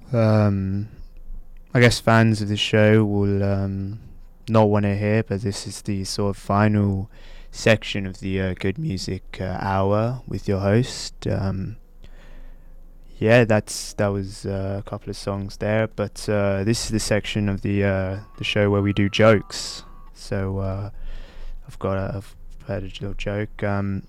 Um, I guess fans of the show will not want to hear, but this is the sort of final section of the Good Music Hour with your host. Yeah, that was a couple of songs there, but this is the section of the show where we do jokes. So I've had a little joke.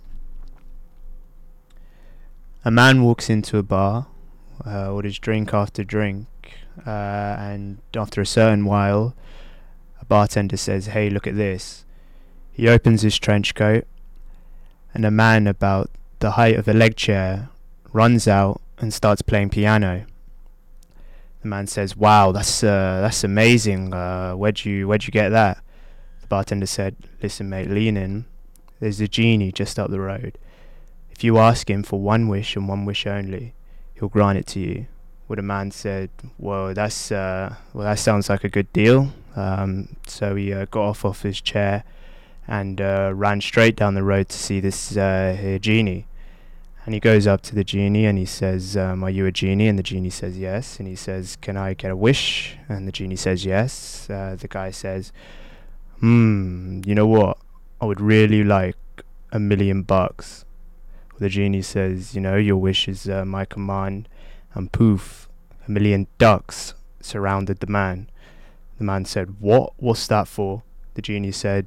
A man walks into a bar, orders drink after drink, and after a certain while, a bartender says, "Hey, look at this." He opens his trench coat, and a man about the height of a leg chair runs out and starts playing piano. The man says, "Wow, that's amazing. Where'd you get that?" The bartender said, "Listen, mate, lean in. There's a genie just up the road. If you ask him for one wish and one wish only, he'll grant it to you." Well, the man said, "Whoa, that sounds like a good deal." So he got off his chair and ran straight down the road to see this here genie. And he goes up to the genie and he says, "Are you a genie?" And the genie says yes. And he says, "Can I get a wish?" And the genie says yes. The guy says, you know what? I would really like $1 million. The genie says, "Your wish is my command." And poof, 1 million ducks surrounded the man. The man said, "What? What's that for?" The genie said,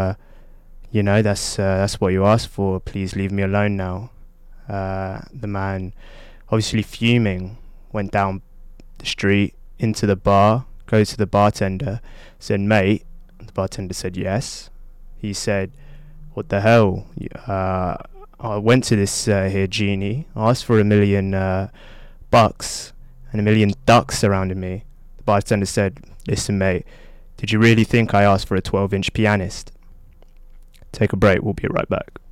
that's what you asked for. Please leave me alone now." The man, obviously fuming, went down the street into the bar, goes to the bartender, said, "Mate." The bartender said, "Yes." He said, "What the hell? I went to this here genie, asked for $1 million, and 1 million ducks surrounded me." The bartender said, "Listen, mate, did you really think I asked for a 12-inch pianist?" Take a break, we'll be right back.